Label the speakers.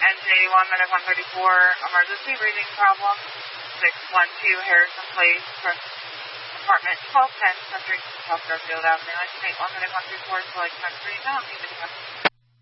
Speaker 1: NJ1 Medic 134, emergency breathing problem, 612 Harrison Place, apartment 1210, Country, South Garfield Avenue. I can make 1 Medic 134, select country, now,